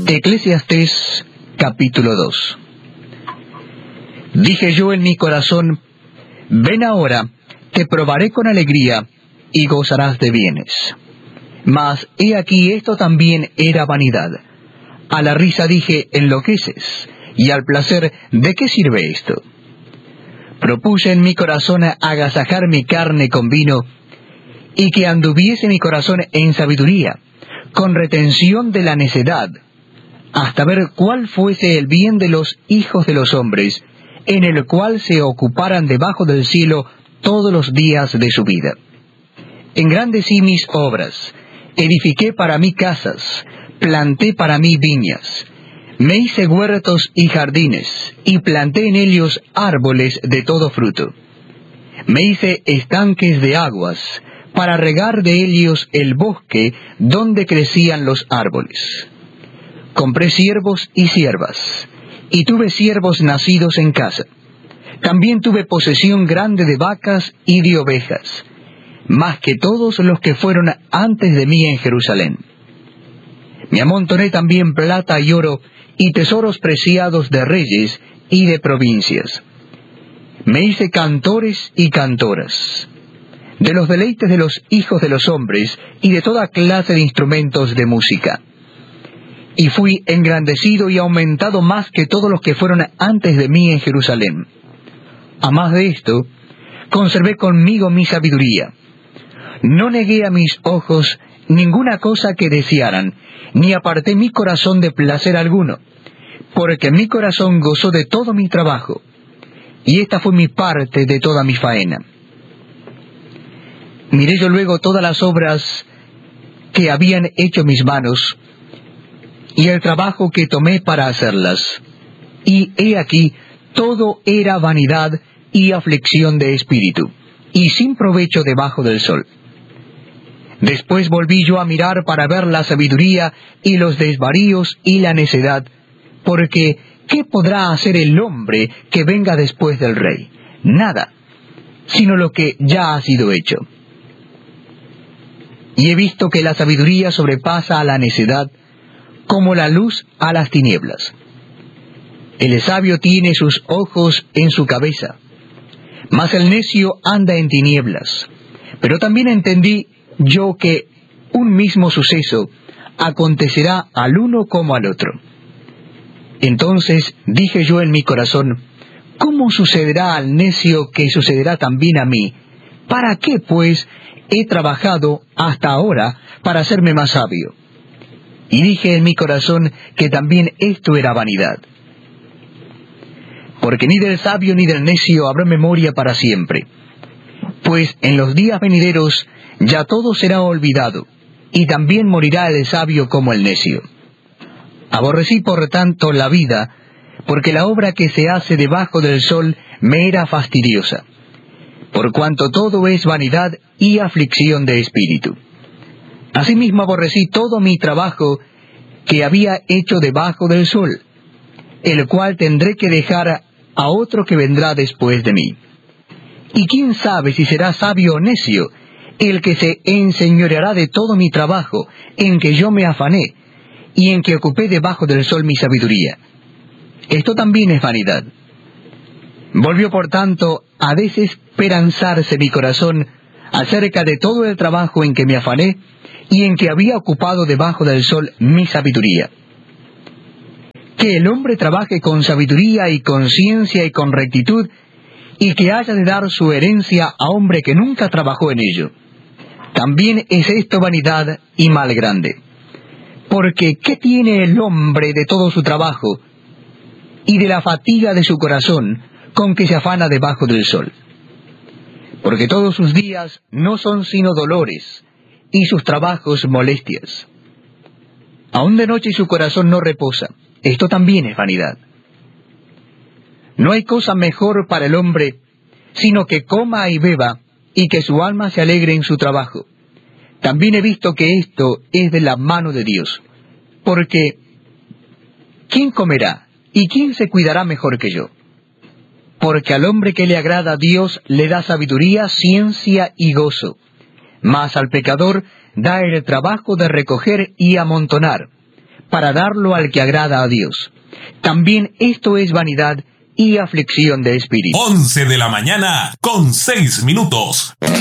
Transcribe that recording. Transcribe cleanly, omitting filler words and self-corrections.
Eclesiastés capítulo 2. Dije yo en mi corazón, ven ahora, te probaré con alegría, y gozarás de bienes. Mas he aquí esto también era vanidad. A la risa dije, enloqueces, y al placer, ¿de qué sirve esto? Propuse en mi corazón agasajar mi carne con vino, y que anduviese mi corazón en sabiduría, con retención de la necedad, hasta ver cuál fuese el bien de los hijos de los hombres, en el cual se ocuparan debajo del cielo todos los días de su vida. Engrandecí mis obras, edifiqué para mí casas, planté para mí viñas, me hice huertos y jardines, y planté en ellos árboles de todo fruto. Me hice estanques de aguas, para regar de ellos el bosque donde crecían los árboles. Compré siervos y siervas, y tuve siervos nacidos en casa. También tuve posesión grande de vacas y de ovejas, más que todos los que fueron antes de mí en Jerusalén. Me amontoné también plata y oro, y tesoros preciados de reyes y de provincias. Me hice cantores y cantoras, de los deleites de los hijos de los hombres, y de toda clase de instrumentos de música. Y fui engrandecido y aumentado más que todos los que fueron antes de mí en Jerusalén. A más de esto, conservé conmigo mi sabiduría. No negué a mis ojos ninguna cosa que desearan, ni aparté mi corazón de placer alguno, porque mi corazón gozó de todo mi trabajo, y esta fue mi parte de toda mi faena. Miré yo luego todas las obras que habían hecho mis manos, y el trabajo que tomé para hacerlas, y he aquí, todo era vanidad y aflicción de espíritu, y sin provecho debajo del sol. Después volví yo a mirar para ver la sabiduría y los desvaríos y la necedad, porque ¿qué podrá hacer el hombre que venga después del rey? Nada, sino lo que ya ha sido hecho. Y he visto que la sabiduría sobrepasa a la necedad, como la luz a las tinieblas. El sabio tiene sus ojos en su cabeza, mas el necio anda en tinieblas. Pero también entendí yo que un mismo suceso acontecerá al uno como al otro. Entonces dije yo en mi corazón, ¿cómo sucederá al necio que sucederá también a mí? ¿Para qué, pues, he trabajado hasta ahora para hacerme más sabio? Y dije en mi corazón que también esto era vanidad. Porque ni del sabio ni del necio habrá memoria para siempre. Pues en los días venideros ya todo será olvidado, y también morirá el sabio como el necio. Aborrecí por tanto la vida, porque la obra que se hace debajo del sol me era fastidiosa, por cuanto todo es vanidad y aflicción de espíritu. Asimismo aborrecí todo mi trabajo que había hecho debajo del sol, el cual tendré que dejar a otro que vendrá después de mí. Y quién sabe si será sabio o necio el que se enseñoreará de todo mi trabajo, en que yo me afané, y en que ocupé debajo del sol mi sabiduría. Esto también es vanidad. Volvió por tanto a desesperanzarse mi corazón acerca de todo el trabajo en que me afané, y en que había ocupado debajo del sol mi sabiduría. Que el hombre trabaje con sabiduría y con ciencia y con rectitud, y que haya de dar su herencia a hombre que nunca trabajó en ello. También es esto vanidad y mal grande. Porque ¿qué tiene el hombre de todo su trabajo y de la fatiga de su corazón con que se afana debajo del sol? Porque todos sus días no son sino dolores, y sus trabajos molestias. Aun de noche su corazón no reposa. Esto también es vanidad. No hay cosa mejor para el hombre, sino que coma y beba, y que su alma se alegre en su trabajo. También he visto que esto es de la mano de Dios. Porque, ¿quién comerá y quién se cuidará mejor que yo? Porque al hombre que le agrada a Dios le da sabiduría, ciencia y gozo. Mas al pecador da el trabajo de recoger y amontonar, para darlo al que agrada a Dios. También esto es vanidad y aflicción de espíritu. 11 de la mañana con 6 minutos.